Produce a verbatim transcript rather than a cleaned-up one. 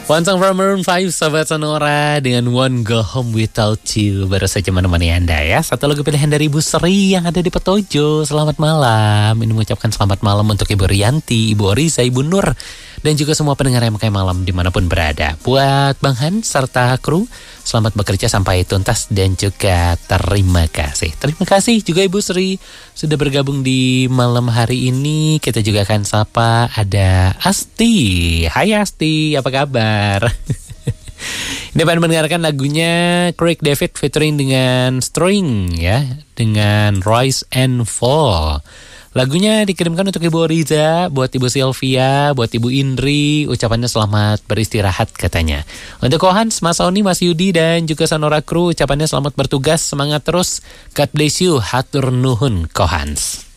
One Song from Maroon five, Sobat Sonora dengan Won't Go Home Without You. Baru saja menemani Anda ya. Satu lagu pilihan dari Ibu Sri yang ada di Petojo. Selamat malam. Ini mengucapkan selamat malam untuk Ibu Rianti, Ibu Oriza, Ibu Nur, dan juga semua pendengar yang pakai malam dimanapun berada. Buat Bang Han serta kru, selamat bekerja sampai tuntas dan juga terima kasih. Terima kasih juga Ibu Sri sudah bergabung di malam hari ini. Kita juga akan sapa ada Asti. Hai Asti, apa kabar? Ini akan mendengarkan lagunya Craig David featuring dengan String ya, dengan Rise and Fall. Lagunya dikirimkan untuk Ibu Riza, buat Ibu Sylvia, buat Ibu Indri. Ucapannya selamat beristirahat katanya. Untuk Kohans, Mas Oni, Mas Yudi, dan juga Sonora Crew, ucapannya selamat bertugas, semangat terus. God bless you, hatur nuhun Kohans.